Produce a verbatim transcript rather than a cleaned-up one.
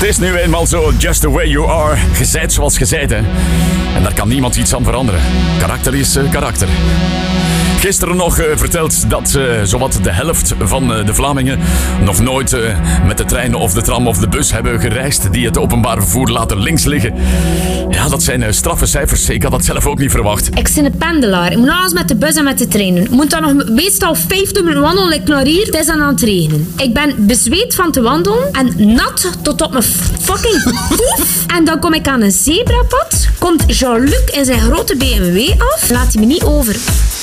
is nu eenmaal zo, just the way you are. Je zijt zoals je zijt, hè. En daar kan niemand iets aan veranderen. Karakter is uh, karakter. Gisteren nog uh, verteld dat uh, zowat de helft van uh, de Vlamingen nog nooit uh, met de trein of de tram of de bus hebben gereisd die het openbaar vervoer laten links liggen. Ja, dat zijn uh, straffe cijfers. Ik had dat zelf ook niet verwacht. Ik ben een pendelaar. Ik moet alles met de bus en met de trein doen. Ik moet dan nog meestal vijftig minuten wandelen like naar hier. Het is dan aan het regenen. Ik ben bezweet van te wandelen en nat tot op mijn fucking poef. En dan kom ik aan een zebrapad. Komt Jean-Luc in zijn grote B M W af. Laat hij me niet over.